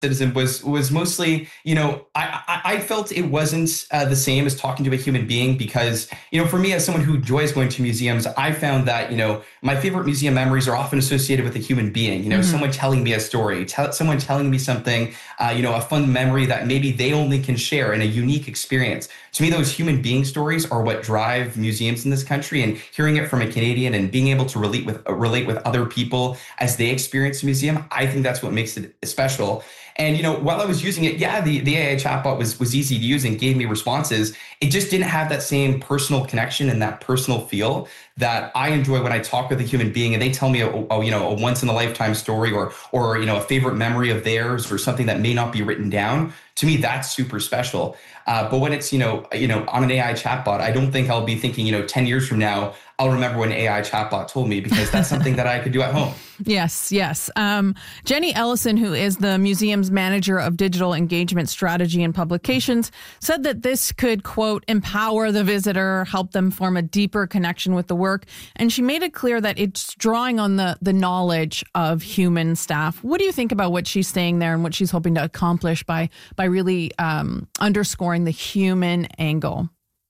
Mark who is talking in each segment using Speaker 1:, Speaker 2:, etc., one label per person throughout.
Speaker 1: Citizen was mostly, I felt it wasn't the same as talking to a human being because, for me as someone who enjoys going to museums, I found that, my favorite museum memories are often associated with a human being, someone telling me a story, someone telling me something, a fun memory that maybe they only can share in a unique experience. To me, those human being stories are what drive museums in this country, and hearing it from a Canadian and being able to relate with other people as they experience a museum, I think that's what makes it special. And, while I was using it, yeah, the AI chatbot was easy to use and gave me responses. It just didn't have that same personal connection and that personal feel that I enjoy when I talk with a human being and they tell me a once in a lifetime story or a favorite memory of theirs or something that may not be written down. To me, that's super special. But when it's, on an AI chatbot, I don't think I'll be thinking, 10 years from now, I'll remember when AI chatbot told me, because that's something that I could do at home.
Speaker 2: Yes. Jenny Ellison, who is the museum's manager of digital engagement strategy and publications, said that this could, quote, empower the visitor, help them form a deeper connection with the work. And she made it clear that it's drawing on the knowledge of human staff. What do you think about what she's saying there and what she's hoping to accomplish by really underscoring the human angle?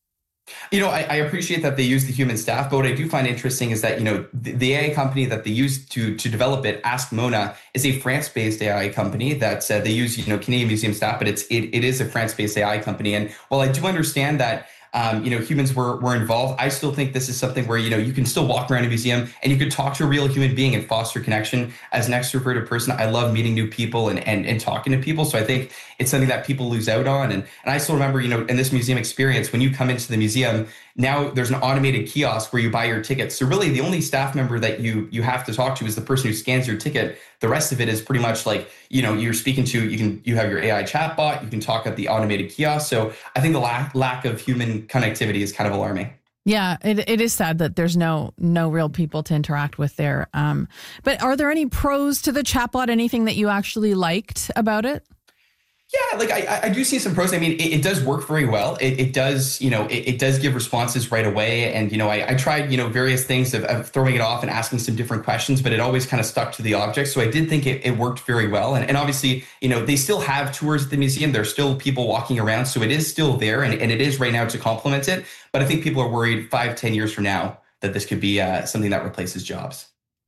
Speaker 1: I appreciate that they use the human staff, but what I do find interesting is that, the AI company that they use to develop it, Ask Mona, is a France-based AI company that they use, Canadian museum staff, but it is a France-based AI company. And while I do understand that, humans were involved, I still think this is something where, you can still walk around a museum and you could talk to a real human being and foster connection. As an extroverted person, I love meeting new people and talking to people. So I think it's something that people lose out on. And I still remember, in this museum experience, when you come into the museum, now there's an automated kiosk where you buy your tickets. So really the only staff member that you have to talk to is the person who scans your ticket. The rest of it is pretty much like, you're speaking to, you have your AI chatbot, you can talk at the automated kiosk. So I think the lack of human connectivity is kind of alarming.
Speaker 2: Yeah, it is sad that there's no real people to interact with there. But are there any pros to the chatbot? Anything that you actually liked about it?
Speaker 1: Yeah, like I do see some pros. I mean, it does work very well. It does, it does give responses right away. And, I tried, various things of throwing it off and asking some different questions, but it always kind of stuck to the object. So I did think it worked very well. And obviously, they still have tours at the museum. There's still people walking around. So it is still there and it is right now to complement it. But I think people are worried 5-10 years from now that this could be something that replaces jobs.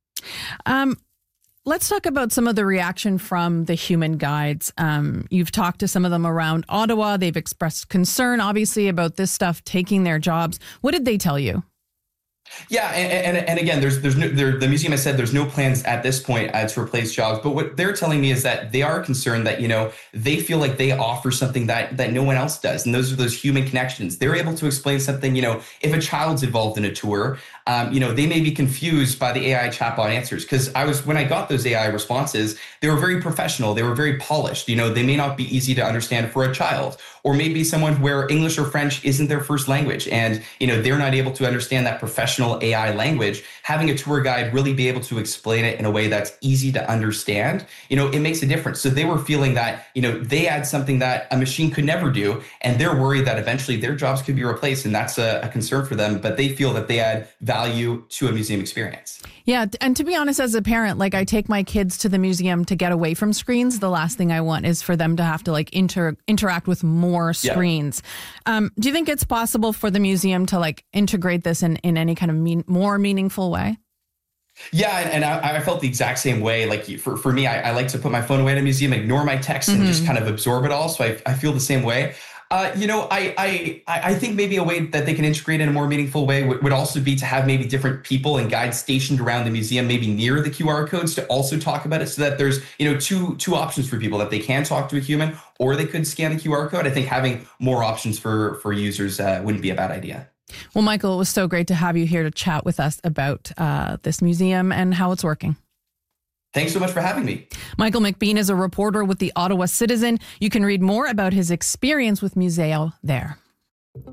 Speaker 2: Let's talk about some of the reaction from the human guides. You've talked to some of them around Ottawa. They've expressed concern, obviously, about this stuff taking their jobs. What did they tell you?
Speaker 1: Yeah, and again, the museum has said there's no plans at this point to replace jobs. But what they're telling me is that they are concerned that, they feel like they offer something that no one else does. And those are those human connections. They're able to explain something, if a child's involved in a tour, they may be confused by the AI chatbot answers. Because when I got those AI responses, they were very professional. They were very polished. They may not be easy to understand for a child, or maybe someone where English or French isn't their first language. And, they're not able to understand that professional AI language. Having a tour guide really be able to explain it in a way that's easy to understand, it makes a difference. So they were feeling that, they add something that a machine could never do. And they're worried that eventually their jobs could be replaced. And that's a concern for them. But they feel that they add value to a museum experience.
Speaker 2: Yeah. And to be honest, as a parent, like I take my kids to the museum to get away from screens. The last thing I want is for them to have to interact with more screens. Yeah. Do you think it's possible for the museum to integrate this in any kind of more meaningful way?
Speaker 1: Yeah, and I felt the exact same way. Like for me, I like to put my phone away at a museum, ignore my texts, and just kind of absorb it all. So I feel the same way. I think maybe a way that they can integrate in a more meaningful way would also be to have maybe different people and guides stationed around the museum, maybe near the QR codes, to also talk about it, so that there's, two options for people, that they can talk to a human or they could scan the QR code. I think having more options for users wouldn't be a bad idea.
Speaker 2: Well, Michael, it was so great to have you here to chat with us about this museum and how it's working.
Speaker 1: Thanks so much for having me.
Speaker 2: Michael McBean is a reporter with the Ottawa Citizen. You can read more about his experience with Museo there.